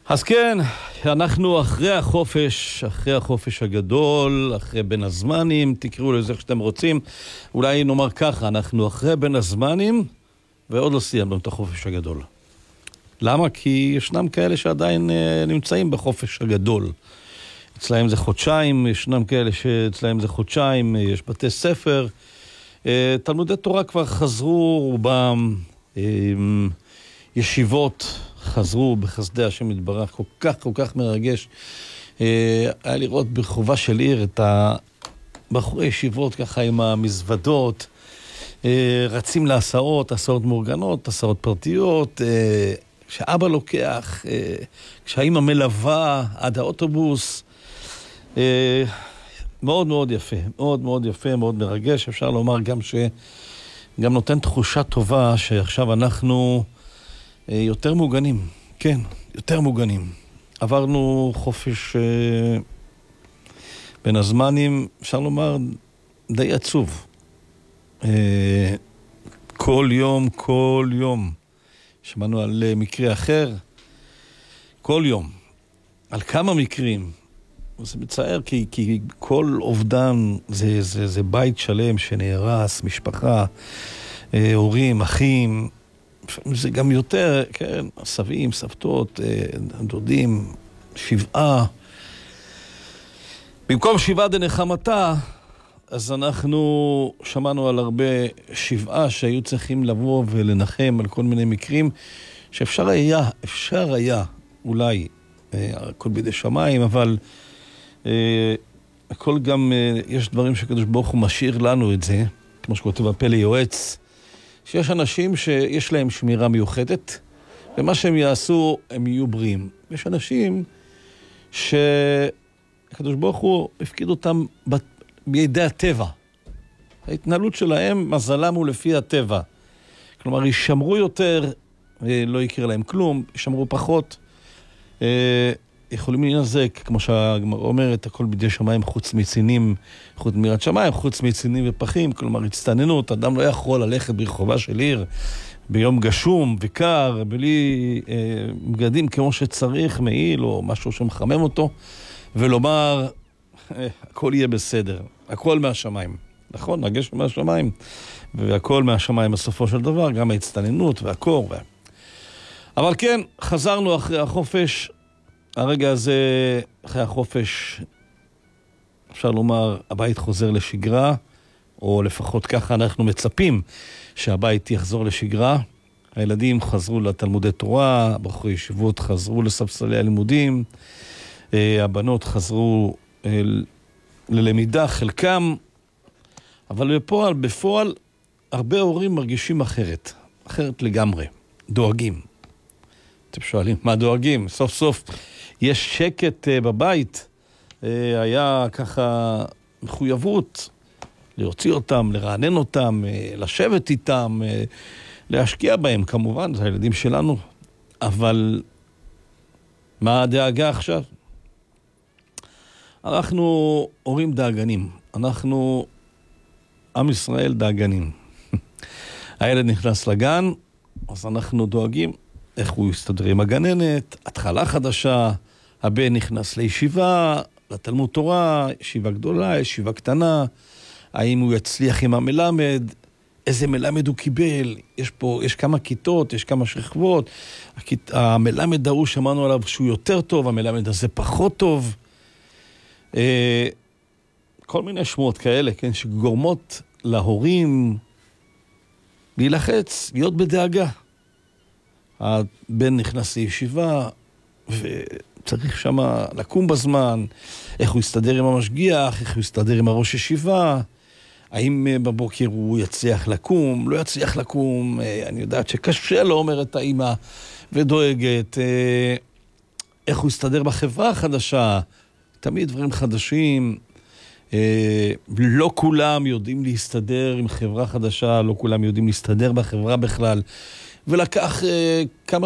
אז כן, אנחנו אחרי החופש הגדול, אחרי בין הזמנים, תקראו לזה איך שאתם רוצים. אולי נאמר ככה, אנחנו אחרי בין הזמנים, ועוד לא סיימנו את החופש הגדול. למה? כי ישנם כאלה שעדיין נמצאים בחופש הגדול. אצלהם זה חודשיים, ישנם כאלה שאצלהם זה חודשיים, יש בתי ספר. תלמודי תורה כבר חזרו רובם, ישיבות חזרו בחסדי השם יתברך, כל כך מרגש. היה לראות ברחובה של עיר את הבחורי ישיבות ככה עם המזוודות, רצים להסעות, הסעות מאורגנות, הסעות פרטיות, כשאבא לוקח, כשהאמא מלווה עד האוטובוס, מאוד מאוד יפה, מאוד מאוד יפה, מאוד מרגש. אפשר לומר גם גם נותן תחושה טובה שעכשיו אנחנו יותר מוגנים, כן, יותר מוגנים. עברנו חופש בין הזמנים, אפשר לומר, די עצוב. כל יום, שמענו על מקרה אחר, כל יום, על כמה מקרים. זה מצער כי כל אובדן זה בית שלם שנהרס, משפחה, הורים, אחים, זה גם יותר, כן, סבים, סבתות, דודים, 7. במקום 7 דנחמתה, אז אנחנו שמענו על הרבה 7 שהיו צריכים לבוא ולנחם על כל מיני מקרים, שאפשר היה, אולי, הכל בידי שמיים, אבל הכל גם, יש דברים שקדוש ברוך הוא משאיר לנו את זה, כמו שכותב הפלא יועץ, שיש אנשים שיש להם שמירה מיוחדת, ומה שהם יעשו, הם יהיו בריאים. יש אנשים שהקדוש ברוך הוא הפקיד אותם בידי הטבע. ההתנהלות שלהם, מזלם הוא לפי הטבע. כלומר, ישמרו יותר, לא יקרה להם כלום, ישמרו פחות, יכולים להינזק, כמו שהגמרא אומרת, הכל בידי שמיים חוץ מצינים, חוץ מיראת שמיים, חוץ מצינים ופחים, כלומר הצטננות, אדם לא יכול ללכת ברחובה של עיר ביום גשום וקר, בלי בגדים כמו שצריך, מעיל או משהו שמחמם אותו, ולומר, הכל יהיה בסדר, הכל מהשמיים. נכון, הגשם מהשמיים, והכל מהשמיים בסופו של דבר, גם ההצטננות והקור. אבל כן, חזרנו אחרי החופש, הרגע הזה, אחרי החופש, אפשר לומר, הבית חוזר לשגרה, או לפחות ככה אנחנו מצפים שהבית יחזור לשגרה. הילדים חזרו לתלמודי תורה, בחורי ישיבות חזרו לספסלי הלימודים, הבנות חזרו ללמידה, חלקם, אבל בפועל, הרבה הורים מרגישים אחרת לגמרי, דואגים. אתם שואלים, מה דואגים? סוף סוף יש שקט בבית, היה ככה מחויבות להוציא אותם, לרענן אותם, לשבת איתם, להשקיע בהם, כמובן, זה הילדים שלנו, אבל מה הדאגה עכשיו? אנחנו הורים דאגנים, אנחנו עם ישראל דאגנים. הילד נכנס לגן, אז אנחנו דואגים איך הוא יסתדר עם הגננת, התחלה חדשה, הבן נכנס לישיבה, לתלמוד תורה, ישיבה גדולה, ישיבה קטנה, האם הוא יצליח עם המלמד, איזה מלמד הוא קיבל, יש כמה כיתות, יש כמה שכבות, המלמד ההוא שמענו עליו שהוא יותר טוב, המלמד הזה פחות טוב, כל מיני שמות כאלה, כן, שגורמות להורים להילחץ, להיות בדאגה. הבן נכנס לישיבה, וצריך שמה לקום בזמן, איך הוא יסתדר עם המשגיח, איך הוא יסתדר עם הראש ישיבה, האם בבוקר הוא יצליח לקום, לא יצליח לקום, אני יודעת שקשה לו, אומרת האמא, ודואגת, איך הוא יסתדר בחברה החדשה, תמיד דברים חדשים, לא כולם יודעים להסתדר עם חברה חדשה, לא כולם יודעים להסתדר בחברה בכלל, ולקח כמה